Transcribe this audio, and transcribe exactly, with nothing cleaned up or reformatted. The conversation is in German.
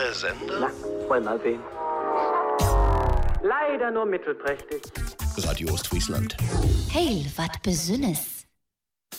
der Sender? Na, wollen wir mal sehen. Leider nur mittelprächtig. Radio Ostfriesland. Heil, wat besünnes.